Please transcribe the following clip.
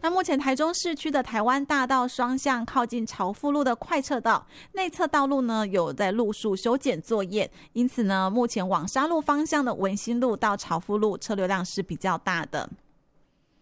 那目前台中市区的台湾大道双向靠近朝富路的快车道内侧道路呢，有在路树修剪作业，因此呢，目前往沙鹿方向的文心路到朝富路车流量是比较大的。